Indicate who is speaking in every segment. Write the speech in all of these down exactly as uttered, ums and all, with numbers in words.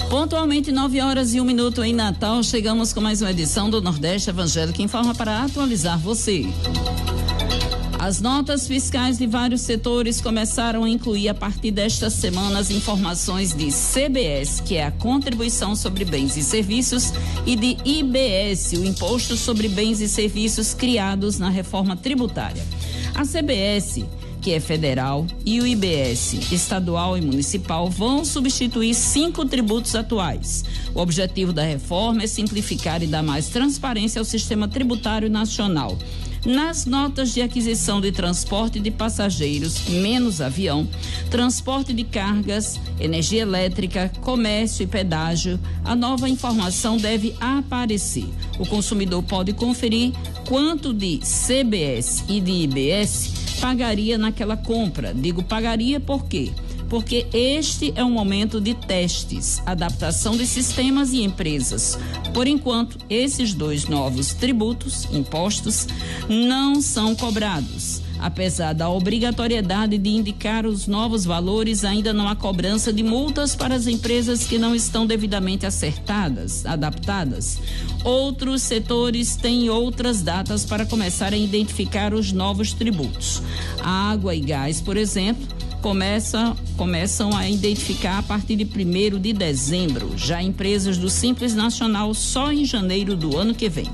Speaker 1: Pontualmente nove horas e um minuto em Natal, chegamos com mais uma edição do Nordeste Evangélico Informa para atualizar você. As notas fiscais de vários setores começaram a incluir a partir desta semana as informações de C B S, que é a Contribuição sobre Bens e Serviços, e de I B S, o Imposto sobre Bens e Serviços criados na reforma tributária. A C B S, que é federal, e o I B S, estadual e municipal, vão substituir cinco tributos atuais. O objetivo da reforma é simplificar e dar mais transparência ao sistema tributário nacional. Nas notas de aquisição de transporte de passageiros, menos avião, transporte de cargas, energia elétrica, comércio e pedágio, a nova informação deve aparecer. O consumidor pode conferir quanto de C B S e de I B S pagaria naquela compra. Digo pagaria por quê? Porque este é um momento de testes, adaptação de sistemas e empresas. Por enquanto, esses dois novos tributos, impostos, não são cobrados. Apesar da obrigatoriedade de indicar os novos valores, ainda não há cobrança de multas para as empresas que não estão devidamente acertadas, adaptadas. Outros setores têm outras datas para começar a identificar os novos tributos. A água e gás, por exemplo, Começa, começam a identificar a partir de primeiro de dezembro, já empresas do Simples Nacional só em janeiro do ano que vem.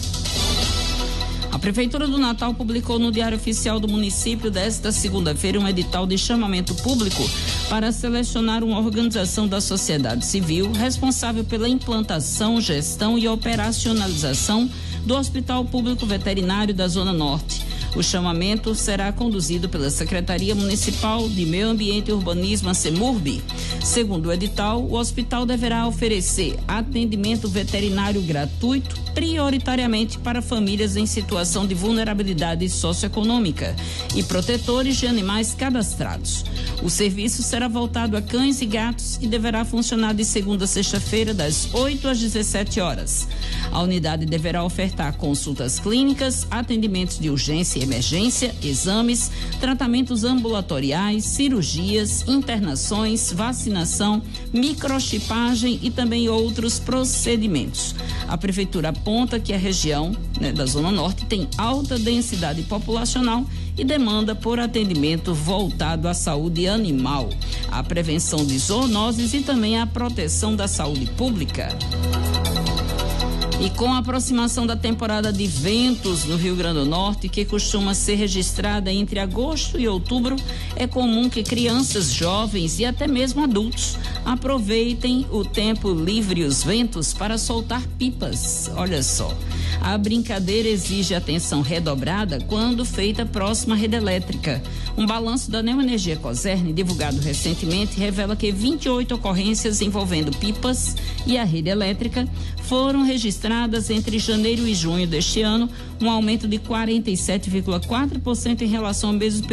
Speaker 1: A Prefeitura do Natal publicou no Diário Oficial do município desta segunda-feira um edital de chamamento público para selecionar uma organização da sociedade civil responsável pela implantação, gestão e operacionalização do Hospital Público Veterinário da Zona Norte. O chamamento será conduzido pela Secretaria Municipal de Meio Ambiente e Urbanismo, a CEMURB. Segundo o edital, o hospital deverá oferecer atendimento veterinário gratuito, prioritariamente para famílias em situação de vulnerabilidade socioeconômica e protetores de animais cadastrados. O serviço será voltado a cães e gatos e deverá funcionar de segunda a sexta-feira, das oito às dezessete horas. A unidade deverá ofertar consultas clínicas, atendimentos de urgência e emergência, exames, tratamentos ambulatoriais, cirurgias, internações, vacinação, microchipagem e também outros procedimentos. A Prefeitura aponta que a região, né, da Zona Norte tem alta densidade populacional e demanda por atendimento voltado à saúde animal, à prevenção de zoonoses e também à proteção da saúde pública. E com a aproximação da temporada de ventos no Rio Grande do Norte, que costuma ser registrada entre agosto e outubro, é comum que crianças, jovens e até mesmo adultos aproveitem o tempo livre e os ventos para soltar pipas. Olha só, a brincadeira exige atenção redobrada quando feita próxima à rede elétrica. Um balanço da Neoenergia Cosern, divulgado recentemente, revela que vinte e oito ocorrências envolvendo pipas e a rede elétrica foram registradas entre janeiro e junho deste ano, um aumento de quarenta e sete vírgula quatro por cento em relação ao mesmo